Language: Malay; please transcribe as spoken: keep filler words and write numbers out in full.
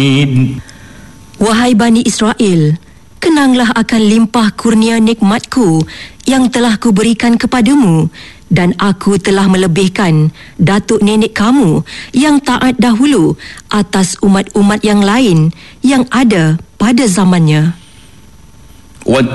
حميد. Wahai Bani Israel, kenanglah akan limpah kurnia nikmatku yang telah kuberikan kepadamu, dan aku telah melebihkan datuk nenek kamu yang taat dahulu atas umat-umat yang lain yang ada pada zamannya.